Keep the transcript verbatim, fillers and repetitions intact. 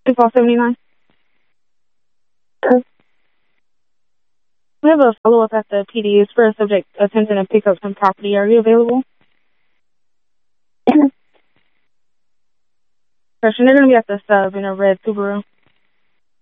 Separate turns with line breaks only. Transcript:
two five seven nine.
Okay.
We have a follow-up at the P D. It's for a subject attempting to pick up some property. Are you available?
Yeah.
Question, they're going to be at the sub in a red Subaru.